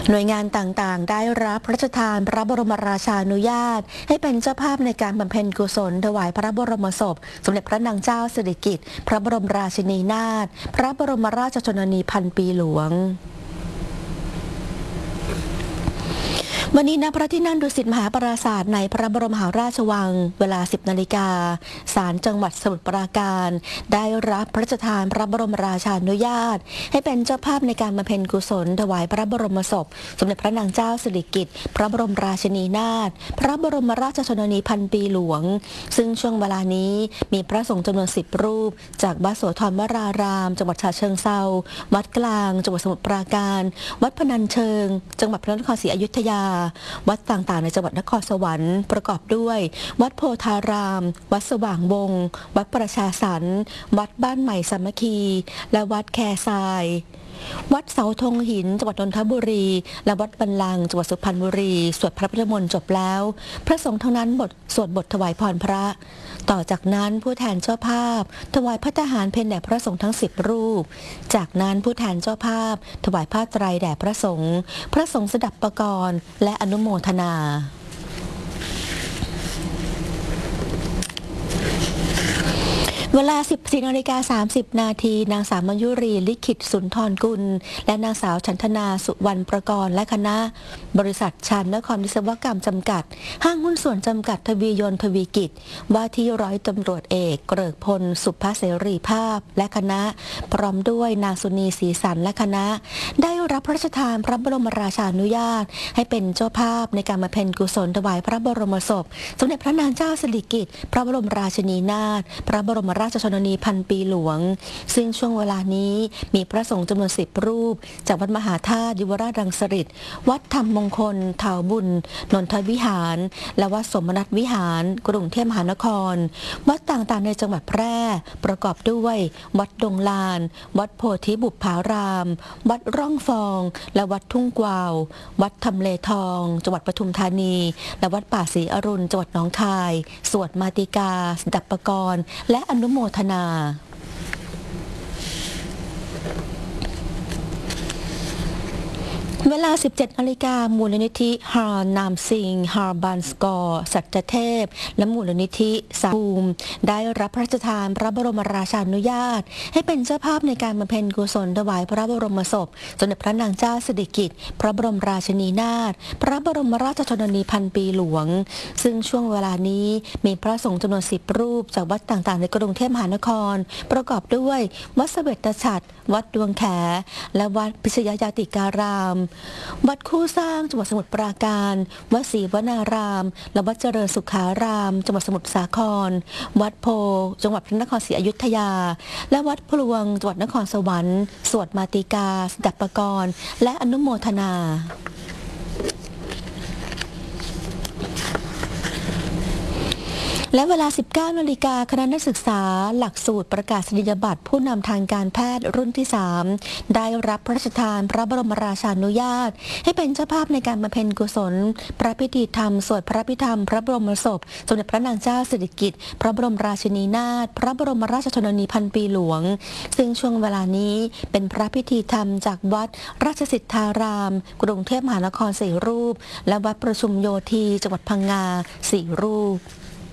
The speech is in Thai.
หน่วยงานต่างๆได้รับพระราชทานพระบรมราชานุญาตให้เป็นเจ้าภาพในการบำเพ็ญกุศลถวายพระบรมศพสมเด็จพระนางเจ้าสิริกิติ์พระบรมราชินีนาถพระบรมราชชนนีพันปีหลวงวันนี้ณพระที่นั่งดุสิตมหาปราสาทในพระบรมมหาราชวังเวลา 10 นาฬิกาศาลจังหวัดสมุทรปราการได้รับพระราชทานพระบรมราชานุญาตให้เป็นเจ้าภาพในการบำเพ็ญกุศลถวายพระบรมศพสมเด็จพระนางเจ้าสิริกิติ์พระบรมราชินีนาถพระบรมราชชนนีพันปีหลวงซึ่งช่วงเวลานี้มีพระสงฆ์จำนวน 10 รูปจากวัดโสธรวรารามจังหวัดฉะเชิงเทราวัดกลางจังหวัดสมุทรปราการวัดพนัญเชิงจังหวัดพระนครศรีอยุธยาวัดต่างๆในจังหวัดนครสวรรค์ประกอบด้วยวัดโพธารามวัดสว่างวงศ์วัดประชาสรรค์วัดบ้านใหม่สามัคคีและวัดแคทรายวัดเสาธงหินจังหวัดนนทบุรีและวัดบันลังจังหวัดสุพรรณบุรีสวดพระพุทธมนต์จบแล้วพระสงฆ์ทั้งนั้นสวดบทถวายพรพระต่อจากนั้นผู้แทนเจ้าภาพถวายพระทหารเพลแด่พระสงฆ์ทั้ง10 รูปจากนั้นผู้แทนเจ้าภาพถวายผ้าไตรแด่พระสงฆ์สดับปกรณ์และอนุโมทนาเวลา 14:30 นาทีนางสาวมยุรีลิขิตสุนทรกุลและนางสาวฉันทนาสุวรรณประกรณ์และคณะบริษัทชานนครวิศวกรรมจำกัดห้างหุ้นส่วนจำกัดทวียนต์ทวีกิจว่าที่ร้อยตำรวจเอกเกริกพลสุภเสรีภาพและคณะพร้อมด้วยนางสุนีศรีสันและคณะได้รับพระราชทานพระบรมราชานุญาตให้เป็นเจ้าภาพในการบำเพ็ญกุศลถวายพระบรมศพสมเด็จพระนางเจ้าสิริกิติ์พระบรมราชินีนาถพระบรมราชชนนีพันปีหลวงซึ่งช่วงเวลานี้มีพระสงฆ์จำนวน 10 รูปจากวัดมหาธาตุยุวราชรังสฤษฎ์วัดธรรมมงคลเถาบุญนนทวิหารและวัดสมนัตวิหารกรุงเทพมหานครวัดต่างๆในจังหวัดแพร่ประกอบด้วยวัดดงลานวัดโพธิบุพารามวัดร่องฟองและวัดทุ่งกวาววัดทำเลทองจังหวัดปทุมธานีและวัดป่าศรีอรุณจังหวัดหนองคายสวดมาติกาสดับปกรณ์และอนุโมทนาเวลา 17 นาฬิกามูลนิธิฮาร์นามซิงฮาร์บันสกอร์สัจเทพและมูลนิธิสาภูมิได้รับพระราชทานพระบรมราชานุญาตให้เป็นเจ้าภาพในการบำเพ็ญกุศลถวายพระบรมศพสมเด็จพระนางเจ้าสิริกิติ์พระบรมราชินีนาถพระบรมราชชนนีพันปีหลวงซึ่งช่วงเวลานี้มีพระสงฆ์จำนวน 10 รูปจากวัดต่างๆในกรุงเทพมหานครประกอบด้วยวัดเสวตฉัตรวัดดวงแขและวัดพิชยญาติการามวัดคู่สร้างจังหวัดสมุทรปราการวัดศรีวนารามและวัดเจริญสุขารามจังหวัดสมุทรสาครวัดโพจังหวัดพระนครศรีอยุธยาและวัดพลวงจังหวัดนครสวรรค์สวดมาติกาสดับปกรณ์และอนุโมทนาและเวลา 19 นาฬิกาคณะนักศึกษาหลักสูตรประกาศนียบัตรผู้นำทางการแพทย์รุ่นที่ 3ได้รับพระราชทานพระบรมราชานุญาตให้เป็นเจ้าภาพในการบำเพ็ญกุศลพระพิธีธรรมสวดพระพิธรรมพระบรมศพสมเด็จพระนางเจ้าสิริกิติ์พระบรมราชินีนาถพระบรมราชชนนีพันปีหลวงซึ่งช่วงเวลานี้เป็นพระพิธีธรรมจากวัดราชสิทธารามกรุงเทพมหานคร4 รูปและวัดประชุมโยธีจังหวัดพังงา4 รูป